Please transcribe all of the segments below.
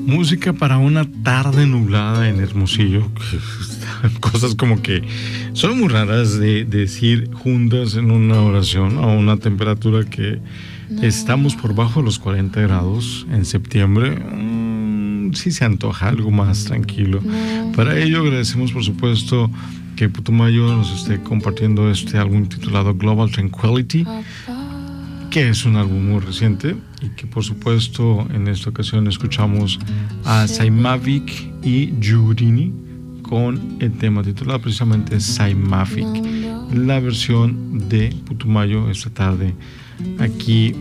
Música para una tarde nublada en Hermosillo. Cosas como que son muy raras de decir juntas en una oración a una temperatura que estamos por bajo los 40 grados en septiembre. Sí se antoja algo más tranquilo. Para ello agradecemos por supuesto que Putumayo nos esté compartiendo este álbum titulado Global Tranquility, que es un álbum muy reciente y que por supuesto en esta ocasión escuchamos a Saimavik y Yurini con el tema titulado precisamente Saimavik, la versión de Putumayo esta tarde aquí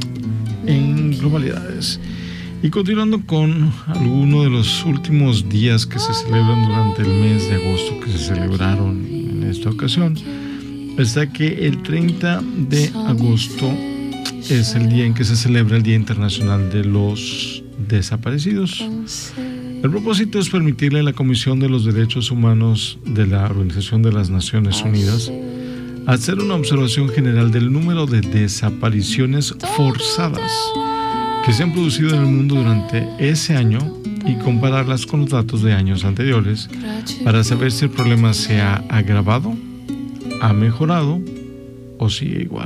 en Globalidades. Y continuando con algunos de los últimos días que se celebran durante el mes de agosto, que se celebraron en esta ocasión, está que el 30 de agosto es el día en que se celebra el Día Internacional de los Desaparecidos. El propósito es permitirle a la Comisión de los Derechos Humanos de la Organización de las Naciones Unidas hacer una observación general del número de desapariciones forzadas que se han producido en el mundo durante ese año y compararlas con los datos de años anteriores para saber si el problema se ha agravado, ha mejorado o sigue igual.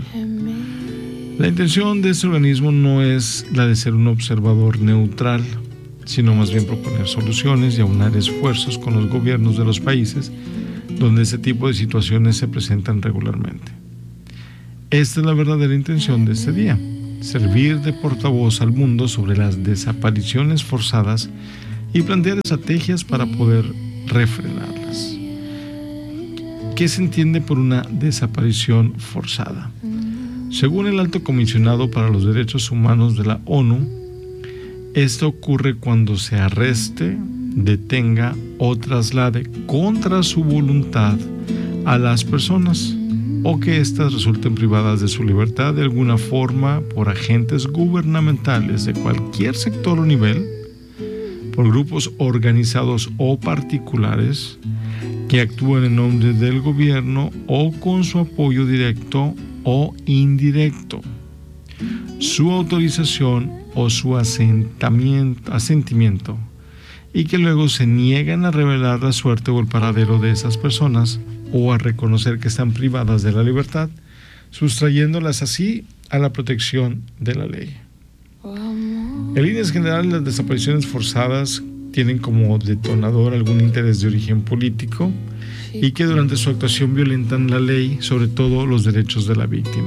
La intención de este organismo no es la de ser un observador neutral, sino más bien proponer soluciones y aunar esfuerzos con los gobiernos de los países donde ese tipo de situaciones se presentan regularmente. Esta es la verdadera intención de este día: servir de portavoz al mundo sobre las desapariciones forzadas y plantear estrategias para poder refrenarlas. ¿Qué se entiende por una desaparición forzada? Según el Alto Comisionado para los Derechos Humanos de la ONU, esto ocurre cuando se arreste, detenga o traslade contra su voluntad a las personas, o que éstas resulten privadas de su libertad de alguna forma por agentes gubernamentales de cualquier sector o nivel, por grupos organizados o particulares que actúan en nombre del gobierno o con su apoyo directo o indirecto, su autorización o su asentimiento, y que luego se niegan a revelar la suerte o el paradero de esas personas o a reconocer que están privadas de la libertad, sustrayéndolas así a la protección de la ley. En líneas generales, las desapariciones forzadas tienen como detonador algún interés de origen político y que durante su actuación violentan la ley, sobre todo los derechos de la víctima.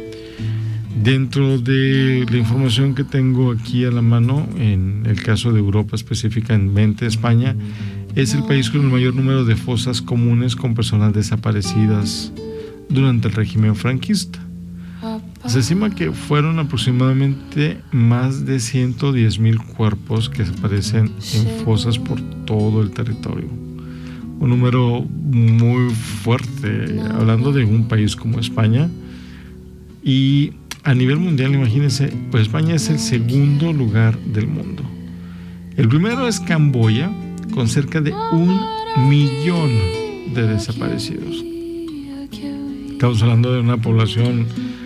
Dentro de la información que tengo aquí a la mano, en el caso de Europa, específicamente España, es el país con el mayor número de fosas comunes con personas desaparecidas durante el régimen franquista. Se estima que fueron aproximadamente más de 110,000 cuerpos que aparecen en fosas por todo el territorio. Un número muy fuerte, hablando de un país como España. Y a nivel mundial, imagínense, pues España es el segundo lugar del mundo. El primero es Camboya, con cerca de 1,000,000 de desaparecidos. Estamos hablando de una población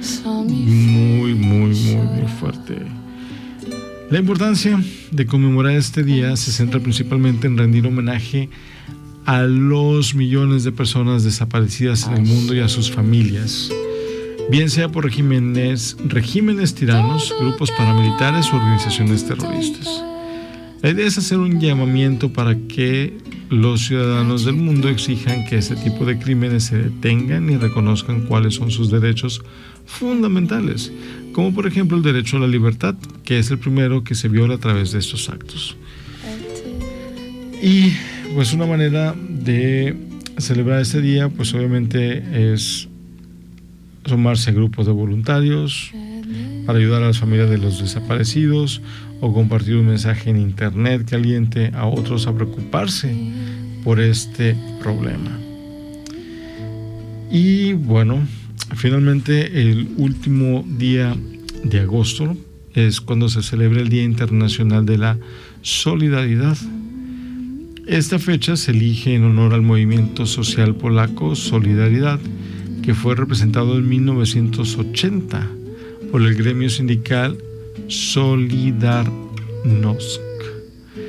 muy fuerte. La importancia de conmemorar este día se centra principalmente en rendir homenaje a los millones de personas desaparecidas en el mundo y a sus familias, bien sea por regímenes tiranos, grupos paramilitares o organizaciones terroristas. La idea es hacer un llamamiento para que los ciudadanos del mundo exijan que este tipo de crímenes se detengan y reconozcan cuáles son sus derechos fundamentales, como por ejemplo el derecho a la libertad, que es el primero que se viola a través de estos actos. Y pues una manera de celebrar este día, pues obviamente es sumarse a grupos de voluntarios para ayudar a las familias de los desaparecidos, o compartir un mensaje en internet que aliente a otros a preocuparse por este problema. Y bueno, finalmente el último día de agosto es cuando se celebra el Día Internacional de la Solidaridad. Esta fecha se elige en honor al movimiento social polaco Solidaridad, que fue representado en 1980 por el gremio sindical Solidarnosc,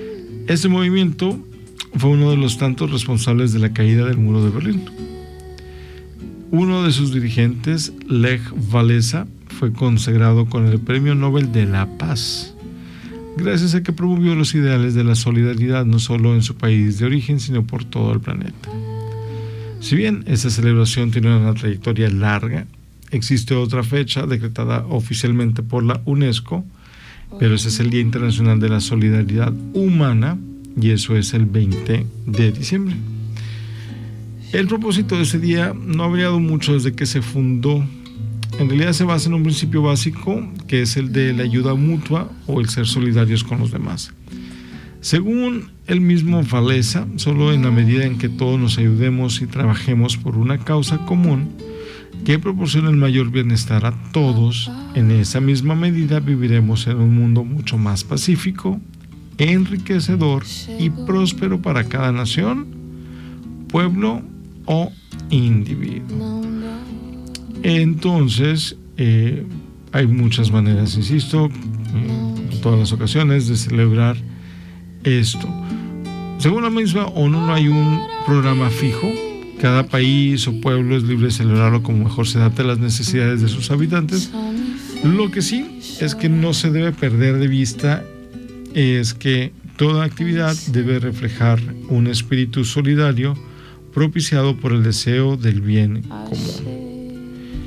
Este movimiento fue uno de los tantos responsables de la caída del muro de Berlín. Uno de sus dirigentes, Lech Walesa, fue consagrado con el Premio Nobel de la Paz, gracias a que promovió los ideales de la solidaridad no solo en su país de origen, sino por todo el planeta. Si bien esta celebración tiene una trayectoria larga, existe otra fecha decretada oficialmente por la UNESCO, pero ese es el Día Internacional de la Solidaridad Humana, y eso es el 20 de diciembre. El propósito de ese día no ha variado mucho desde que se fundó. En realidad se basa en un principio básico, que es el de la ayuda mutua o el ser solidarios con los demás. Según el mismo Walesa, solo en la medida en que todos nos ayudemos y trabajemos por una causa común que proporcione el mayor bienestar a todos, en esa misma medida viviremos en un mundo mucho más pacífico, enriquecedor y próspero para cada nación, pueblo o individuo. Entonces, hay muchas maneras, insisto, en todas las ocasiones de celebrar esto. Según la misma ONU, no hay un programa fijo. Cada país o pueblo es libre de celebrarlo como mejor se adapte a las necesidades de sus habitantes. Lo que sí es que no se debe perder de vista es que toda actividad debe reflejar un espíritu solidario propiciado por el deseo del bien común.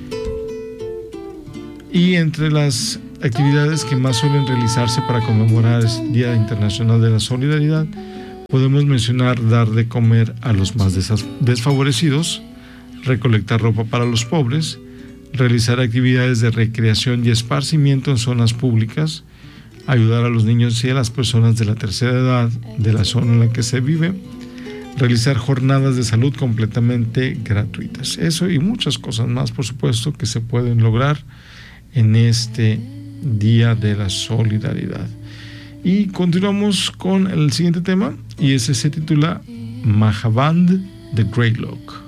Y entre las actividades que más suelen realizarse para conmemorar el Día Internacional de la Solidaridad, podemos mencionar dar de comer a los más desfavorecidos, recolectar ropa para los pobres, realizar actividades de recreación y esparcimiento en zonas públicas, ayudar a los niños y a las personas de la tercera edad de la zona en la que se vive, realizar jornadas de salud completamente gratuitas. Eso y muchas cosas más, por supuesto, que se pueden lograr en este Día de la Solidaridad. Y continuamos con el siguiente tema, y ese se titula Mahaband de Greylock.